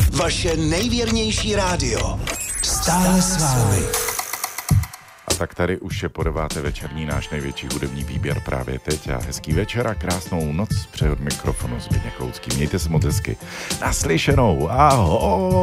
Vaše nejvěrnější rádio. Stále s vámi. A tak tady už je po 9. večerní náš největší hudební výběr právě teď a hezký večer a krásnou noc před mikrofonu Zbyněk Loucký. Mějte se moc hezky. Naslyšenou. Ahoj.